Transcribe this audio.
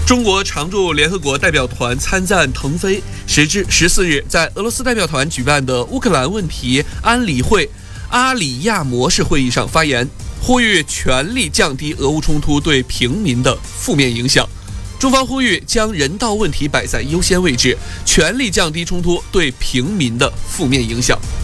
中国常驻联合国代表团参赞腾飞时至14日在俄罗斯代表团举办的乌克兰问题安理会阿里亚模式会议上发言，呼吁全力降低俄乌冲突对平民的负面影响。中方呼吁将人道问题摆在优先位置，全力降低冲突对平民的负面影响。